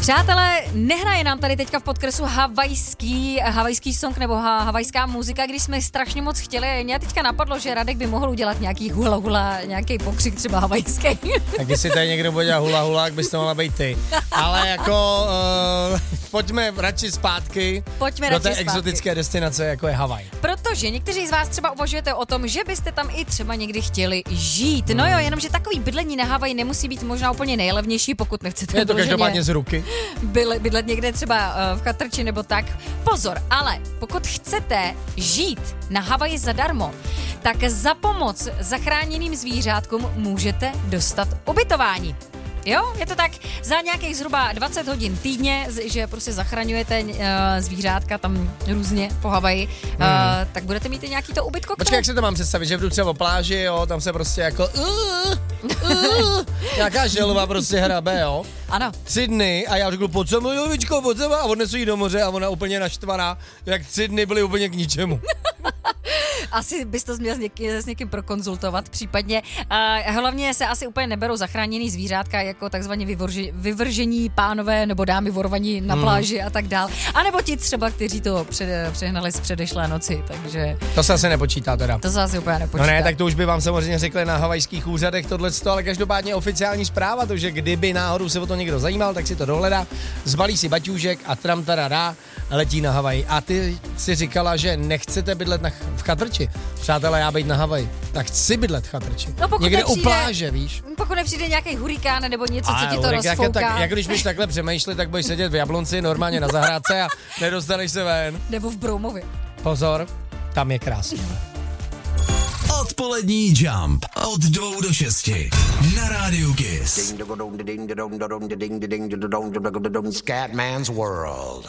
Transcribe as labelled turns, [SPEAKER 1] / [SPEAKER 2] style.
[SPEAKER 1] Přátelé, nehraje nám tady teďka v podkresu havajský song nebo havajská muzika, když jsme strašně moc chtěli. Mě teďka napadlo, že Radek by mohl udělat nějaký hula hula, nějaký pokřik třeba havajský.
[SPEAKER 2] Tak jestli tady někdo bude dělat hula hula, tak bys to mohla být ty. Ale jako pojďme radši zpátky do té exotické destinace, jako je Havaj.
[SPEAKER 1] Protože někteří z vás třeba uvažujete o tom, že byste tam i třeba někdy chtěli žít. No jo, jenomže takový bydlení na Havaji nemusí být možná úplně nejlevnější, pokud nechcete.
[SPEAKER 2] Je to každopádně z ruky.
[SPEAKER 1] Bydlet někde třeba v chatrči nebo tak. Pozor, ale pokud chcete žít na Havaji zadarmo, tak za pomoc zachráněným zvířátkům můžete dostat ubytování. Jo, je to tak za nějakých zhruba 20 hodin týdně, že prostě zachraňujete zvířátka tam různě po Havaji, tak budete mít i nějaký to ubytko.
[SPEAKER 2] Počkej, jak se to mám představit, že jdu třeba po pláži, jo, tam se prostě jako nějaká želva prostě hrabe, jo.
[SPEAKER 1] Ano.
[SPEAKER 2] 3 dny a já řekl, pojď sem, Jovičko, pojď sem, a odnesu jí do moře a ona úplně naštvaná, jak 3 dny byly úplně k ničemu.
[SPEAKER 1] Asi bys to měl s někým prokonzultovat případně. Hlavně se asi úplně neberou zachráněný zvířátka jako takzvaně vyvržení pánové nebo dámy vorvaní na pláži a tak dál. A nebo ti třeba, kteří to přehnali z předešlé noci, takže...
[SPEAKER 2] To se asi nepočítá teda.
[SPEAKER 1] To se asi úplně nepočítá.
[SPEAKER 2] No ne, tak to už by vám samozřejmě řekli na havajských úřadech tohleto, ale každopádně oficiální zpráva, to, že kdyby náhodou se o to někdo zajímal, tak si to dohledá, zbalí si baťůžek a tramtarada letí na Havaj. A ty si říkala, že nechcete bydlet v chatrči. Přátelé, já být na Havaji, tak chci bydlet v chatrči.
[SPEAKER 1] No,
[SPEAKER 2] někde u pláže, víš?
[SPEAKER 1] Pokud nepřijde nějaký hurikán nebo něco, co ti to rozfouká.
[SPEAKER 2] Tak, jak když byš takhle přemýšlet, tak budeš sedět v Jablonci normálně na zahrádce a nedostaneš se ven.
[SPEAKER 1] Nebo v Broumově.
[SPEAKER 2] Pozor, tam je krásně.
[SPEAKER 3] Odpolední Jump od 2 do 6 na rádiu Kiss.
[SPEAKER 4] Scatman's World.